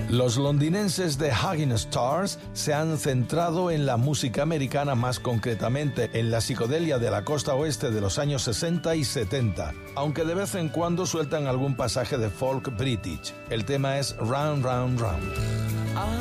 Los londinenses de Hugging Stars se han centrado en la música americana, más concretamente en la psicodelia de la costa oeste de los años 60 y 70, aunque de vez en cuando sueltan algún pasaje de folk british. El tema es Round, Round, Round.